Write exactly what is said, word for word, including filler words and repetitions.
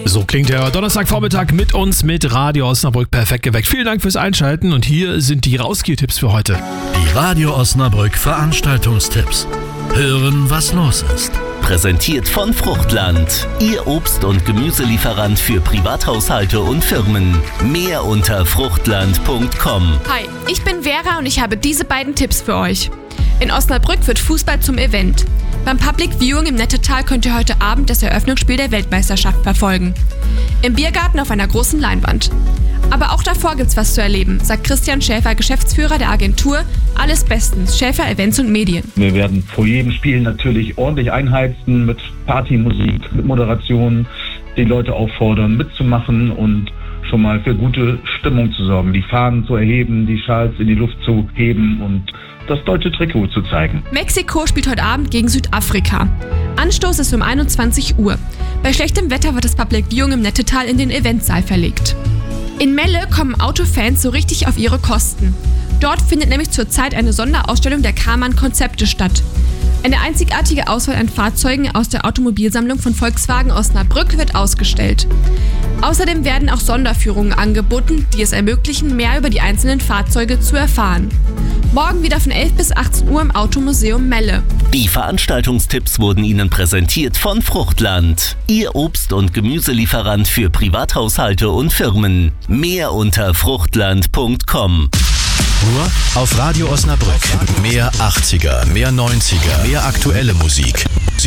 So klingt der Donnerstagvormittag mit uns mit Radio Osnabrück perfekt geweckt. Vielen Dank fürs Einschalten und hier sind die Rausgehtipps für heute. Die Radio Osnabrück Veranstaltungstipps. Hören, was los ist. Präsentiert von Fruchtland, Ihr Obst- und Gemüselieferant für Privathaushalte und Firmen. Mehr unter fruchtland punkt com. Hi, ich bin Vera und ich habe diese beiden Tipps für euch. In Osnabrück wird Fußball zum Event. Beim Public Viewing im Nettetal könnt ihr heute Abend das Eröffnungsspiel der Weltmeisterschaft verfolgen. Im Biergarten auf einer großen Leinwand. Aber auch davor gibt's was zu erleben, sagt Christian Schäfer, Geschäftsführer der Agentur Alles Bestens, Schäfer Events und Medien. Wir werden vor jedem Spiel natürlich ordentlich einheizen mit Partymusik, mit Moderation, die Leute auffordern, mitzumachen und schon mal für gute Stimmung zu sorgen, die Fahnen zu erheben, die Schals in die Luft zu heben und das deutsche Trikot zu zeigen. Mexiko spielt heute Abend gegen Südafrika. Anstoß ist um einundzwanzig Uhr. Bei schlechtem Wetter wird das Public Viewing im Nettetal in den Eventsaal verlegt. In Melle kommen Autofans so richtig auf ihre Kosten. Dort findet nämlich zurzeit eine Sonderausstellung der Karmann Konzepte statt. Eine einzigartige Auswahl an Fahrzeugen aus der Automobilsammlung von Volkswagen Osnabrück wird ausgestellt. Außerdem werden auch Sonderführungen angeboten, die es ermöglichen, mehr über die einzelnen Fahrzeuge zu erfahren. Morgen wieder von elf bis achtzehn Uhr im Automuseum Melle. Die Veranstaltungstipps wurden Ihnen präsentiert von Fruchtland, Ihr Obst- und Gemüselieferant für Privathaushalte und Firmen. Mehr unter fruchtland punkt com. Nur auf Radio Osnabrück. Mehr achtziger, mehr neunziger, mehr aktuelle Musik.